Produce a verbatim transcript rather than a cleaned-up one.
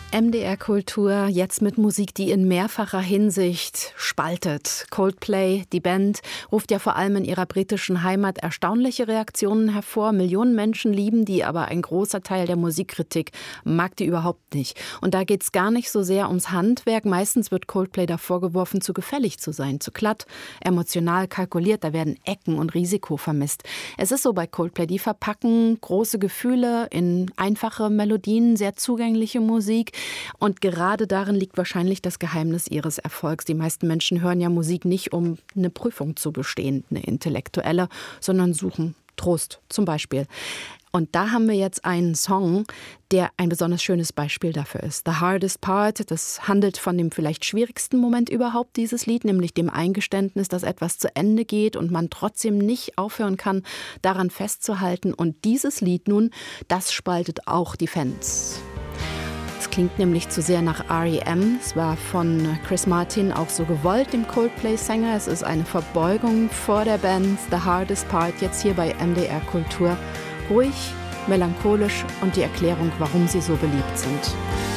M D R Kultur, jetzt mit Musik, die in mehrfacher Hinsicht spaltet. Coldplay, die Band, ruft ja vor allem in ihrer britischen Heimat erstaunliche Reaktionen hervor. Millionen Menschen lieben die, aber ein großer Teil der Musikkritik mag die überhaupt nicht. Und da geht es gar nicht so sehr ums Handwerk. Meistens wird Coldplay da vorgeworfen, zu gefällig zu sein, zu glatt, emotional kalkuliert. Da werden Ecken und Risiko vermisst. Es ist so bei Coldplay, die verpacken große Gefühle in einfache Melodien, sehr zugängliche Musik. Und gerade darin liegt wahrscheinlich das Geheimnis ihres Erfolgs. Die meisten Menschen hören ja Musik nicht, um eine Prüfung zu bestehen, eine intellektuelle, sondern suchen Trost zum Beispiel. Und da haben wir jetzt einen Song, der ein besonders schönes Beispiel dafür ist. The Hardest Part, das handelt von dem vielleicht schwierigsten Moment überhaupt, dieses Lied, nämlich dem Eingeständnis, dass etwas zu Ende geht und man trotzdem nicht aufhören kann, daran festzuhalten. Und dieses Lied nun, das spaltet auch die Fans. Es klingt nämlich zu sehr nach R E M. Es war von Chris Martin auch so gewollt, dem Coldplay-Sänger. Es ist eine Verbeugung vor der Band. The Hardest Part, jetzt hier bei M D R Kultur. Ruhig, melancholisch und die Erklärung, warum sie so beliebt sind.